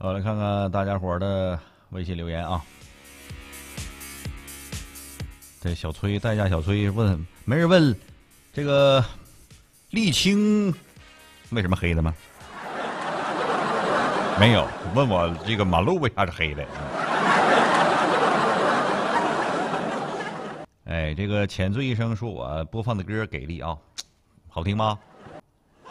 我来看看大家伙的微信留言啊。这小崔，代驾小崔问，没人问这个沥青为什么黑的吗？没有，问我这个马路为啥是黑的。哎，这个浅醉一生说我播放的歌给力啊，好听吗？